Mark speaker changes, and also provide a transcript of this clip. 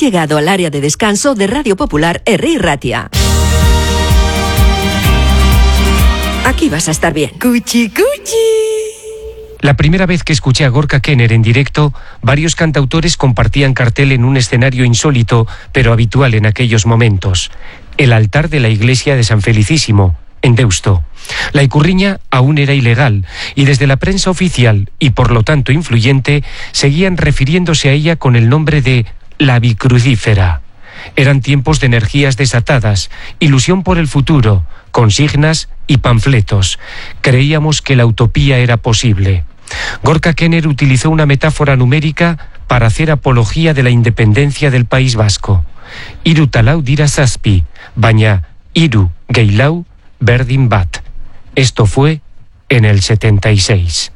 Speaker 1: llegado al área de descanso de Radio Popular Herri Ratia. Aquí vas a estar bien. Cuchi, cuchi.
Speaker 2: La primera vez que escuché a Gorka Kenner en directo, varios cantautores compartían cartel en un escenario insólito, pero habitual en aquellos momentos. El altar de la iglesia de San Felicísimo, en Deusto. La icurriña aún era ilegal, y desde la prensa oficial, y por lo tanto influyente, seguían refiriéndose a ella con el nombre de la bicrucífera. Eran tiempos de energías desatadas, ilusión por el futuro, consignas y panfletos. Creíamos que la utopía era posible. Gorka Kenner utilizó una metáfora numérica para hacer apología de la independencia del País Vasco. Hiru talau dira zazpi, baina hiru gehilau berdin bat. Esto fue en el 76.